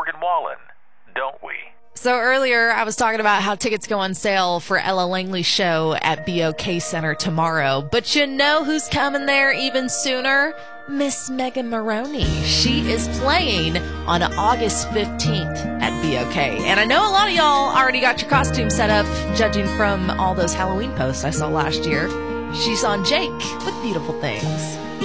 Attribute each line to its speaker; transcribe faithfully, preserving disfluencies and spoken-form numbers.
Speaker 1: Morgan Wallen, don't we?
Speaker 2: So earlier I was talking about how tickets go on sale for Ella Langley's show at B O K Center tomorrow. But you know who's coming there even sooner? Miss Megan Maroney. She is playing on August fifteenth at B O K. And I know a lot of y'all already got your costume set up, judging from all those Halloween posts I saw last year. She's on Jake with Beautiful Things.